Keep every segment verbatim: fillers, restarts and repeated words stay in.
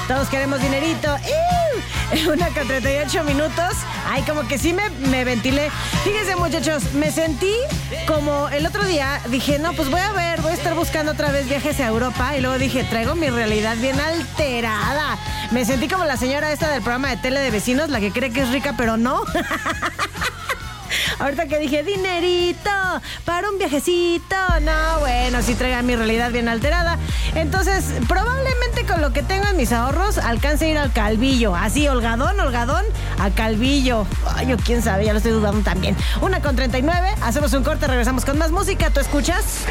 Todos queremos dinerito. ¡Ew! Una con treinta y ocho minutos. Ay, como que sí me, me ventilé. Fíjense, muchachos, me sentí como el otro día. Dije, no, pues voy a ver, voy a estar buscando otra vez viajes a Europa. Y luego dije, traigo mi realidad bien alterada. Me sentí como la señora esta del programa de tele de vecinos, la que cree que es rica, pero no. Ahorita que dije, dinerito para un viajecito. No, bueno, sí traiga mi realidad bien alterada. Entonces, probablemente con lo que tengo en mis ahorros alcance a ir al Calvillo. Así, holgadón, holgadón, a Calvillo. Ay, yo quién sabe, ya lo estoy dudando también. Una con treinta y nueve, hacemos un corte, regresamos con más música. ¿Tú escuchas?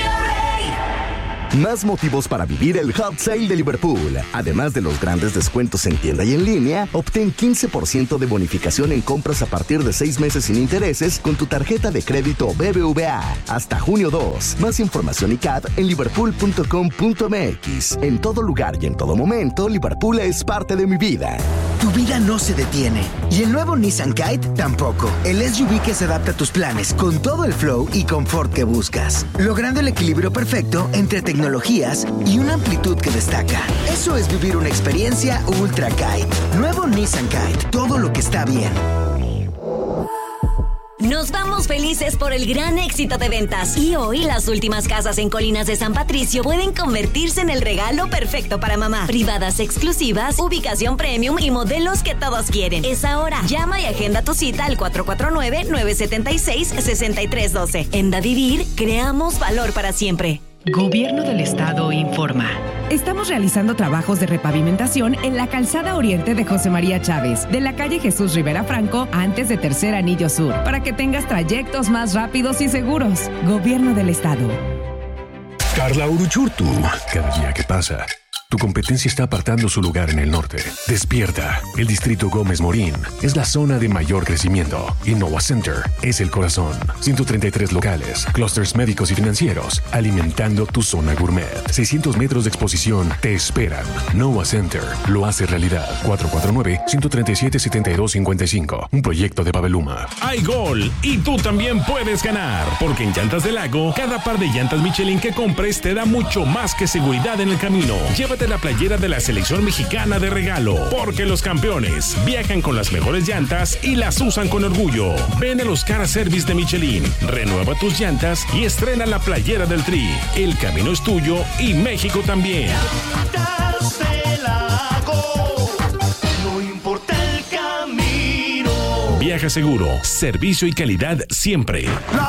Más motivos para vivir el Hot Sale de Liverpool. Además de los grandes descuentos en tienda y en línea, obtén quince por ciento de bonificación en compras a partir de seis meses sin intereses con tu tarjeta de crédito B B V A. Hasta junio dos. Más información y C A D en liverpool punto com punto m x. En todo lugar y en todo momento, Liverpool es parte de mi vida. Tu vida no se detiene. Y el nuevo Nissan Kite tampoco. El S U V que se adapta a tus planes con todo el flow y confort que buscas. Logrando el equilibrio perfecto entre tecnología tecnologías y una amplitud que destaca. Eso es vivir una experiencia Ultra Kite. Nuevo Nissan Kite. Todo lo que está bien. Nos vamos felices por el gran éxito de ventas. Y hoy las últimas casas en Colinas de San Patricio pueden convertirse en el regalo perfecto para mamá. Privadas exclusivas, ubicación premium y modelos que todos quieren. Es ahora. Llama y agenda tu cita al cuatro cuatro nueve, nueve siete seis, seis tres uno dos. En Da Vivir, creamos valor para siempre. Gobierno del Estado informa. Estamos realizando trabajos de repavimentación en la calzada oriente de José María Chávez, de la calle Jesús Rivera Franco, antes de Tercer Anillo Sur, para que tengas trayectos más rápidos y seguros. Gobierno del Estado. Carla Uruchurtu. Cada día que pasa, tu competencia está apartando su lugar en el norte. Despierta. El distrito Gómez Morín es la zona de mayor crecimiento. Innova Center es el corazón. ciento treinta y tres locales, clústeres médicos y financieros, alimentando tu zona gourmet. seiscientos metros de exposición te esperan. Innova Center lo hace realidad. cuatro cuatro nueve, uno tres siete, siete dos cinco cinco. Un proyecto de Babeluma. Hay gol y tú también puedes ganar. Porque en Llantas del Lago, cada par de llantas Michelin que compres te da mucho más que seguridad en el camino. Llévate la playera de la selección mexicana de regalo, porque los campeones viajan con las mejores llantas y las usan con orgullo. Ven a los Car Service de Michelin, renueva tus llantas y estrena la playera del Tri. El camino es tuyo y México también. No importa el camino. Viaja seguro, servicio y calidad siempre.